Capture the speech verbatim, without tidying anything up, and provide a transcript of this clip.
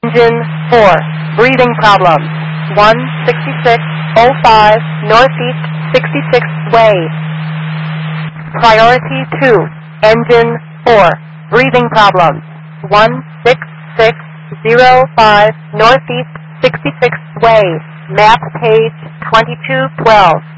Engine four, breathing problems. one sixty-six oh five Northeast sixty-sixth Way. Priority two, Engine four, breathing problems. one six six oh five Northeast sixty-sixth Way. Map page twenty-two twelve.